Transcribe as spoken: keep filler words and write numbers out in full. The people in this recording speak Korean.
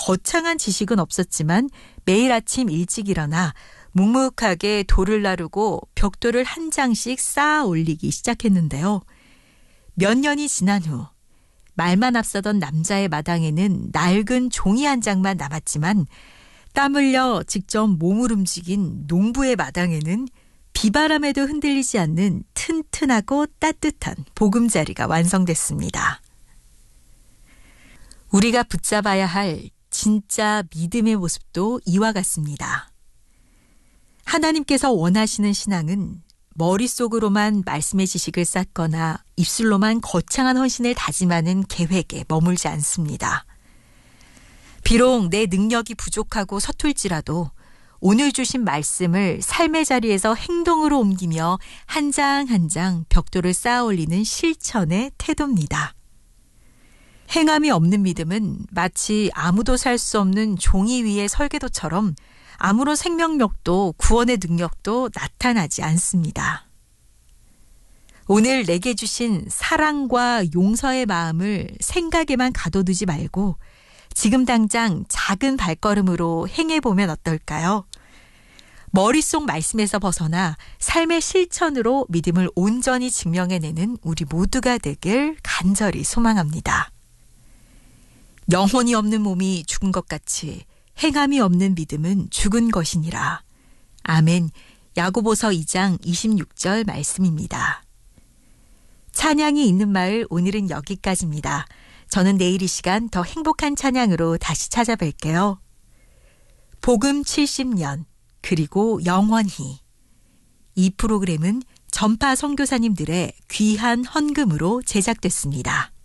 거창한 지식은 없었지만 매일 아침 일찍 일어나 묵묵하게 돌을 나르고 벽돌을 한 장씩 쌓아 올리기 시작했는데요. 몇 년이 지난 후 말만 앞서던 남자의 마당에는 낡은 종이 한 장만 남았지만 땀 흘려 직접 몸을 움직인 농부의 마당에는 비바람에도 흔들리지 않는 튼튼하고 따뜻한 보금자리가 완성됐습니다. 우리가 붙잡아야 할 진짜 믿음의 모습도 이와 같습니다. 하나님께서 원하시는 신앙은 머릿속으로만 말씀의 지식을 쌓거나 입술로만 거창한 헌신을 다짐하는 계획에 머물지 않습니다. 비록 내 능력이 부족하고 서툴지라도 오늘 주신 말씀을 삶의 자리에서 행동으로 옮기며 한 장 한 장 벽돌을 쌓아 올리는 실천의 태도입니다. 행함이 없는 믿음은 마치 아무도 살 수 없는 종이 위의 설계도처럼 아무런 생명력도 구원의 능력도 나타나지 않습니다. 오늘 내게 주신 사랑과 용서의 마음을 생각에만 가둬두지 말고 지금 당장 작은 발걸음으로 행해보면 어떨까요? 머릿속 말씀에서 벗어나 삶의 실천으로 믿음을 온전히 증명해내는 우리 모두가 되길 간절히 소망합니다. 영혼이 없는 몸이 죽은 것 같이 행함이 없는 믿음은 죽은 것이니라. 아멘. 야고보서 이 장 이십육 절 말씀입니다. 찬양이 있는 마을 오늘은 여기까지입니다. 저는 내일 이 시간 더 행복한 찬양으로 다시 찾아뵐게요. 복음 칠십 년 그리고 영원히. 이 프로그램은 전파 선교사님들의 귀한 헌금으로 제작됐습니다.